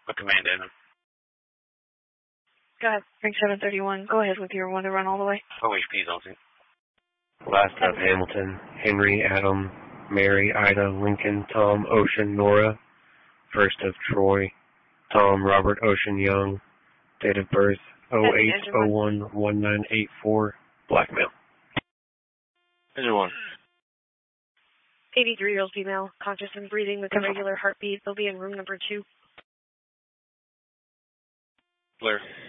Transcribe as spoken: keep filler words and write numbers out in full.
What command in? Go ahead, Frank seven thirty-one. Go ahead with your one to run all the way. O H P zone. Last of Hamilton, Henry, Adam, Mary, Ida, Lincoln, Tom, Ocean, Nora. First of Troy, Tom, Robert, Ocean, Young. Date of birth oh eight oh one one nine eight four. Blackmail. Engine one. eighty-three-year-old female, conscious and breathing with irregular heartbeat. They'll be in room number two. Clear.